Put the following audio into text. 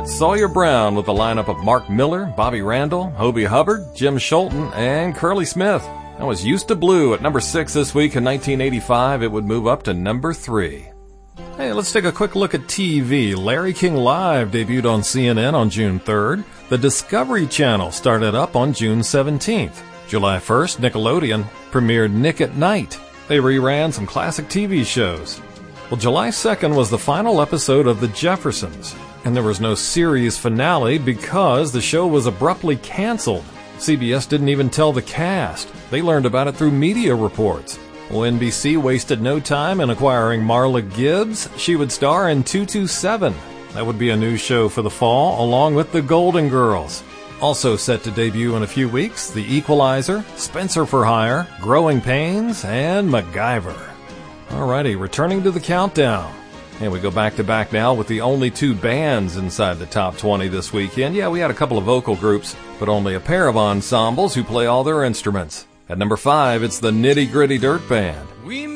Sawyer Brown with a lineup of Mark Miller, Bobby Randall, Hobie Hubbard, Jim Scholten, and Curly Smith. That was Used to Blue at number 6 this week. In 1985, it would move up to number 3. Hey, let's take a quick look at TV. Larry King Live debuted on CNN on June 3rd. The Discovery Channel started up on June 17th. July 1st, Nickelodeon premiered Nick at Night. They reran some classic TV shows. Well, July 2nd was the final episode of The Jeffersons, and there was no series finale because the show was abruptly canceled. CBS didn't even tell the cast. They learned about it through media reports. Well, NBC wasted no time in acquiring Marla Gibbs. She would star in 227. That would be a new show for the fall, along with The Golden Girls. Also set to debut in a few weeks, The Equalizer, Spencer for Hire, Growing Pains, and MacGyver. Alrighty, returning to the countdown. And we go back to back now with the only 2 bands inside the top 20 this weekend. Yeah, we had a couple of vocal groups, but only a pair of ensembles who play all their instruments. At number 5, it's the Nitty Gritty Dirt Band.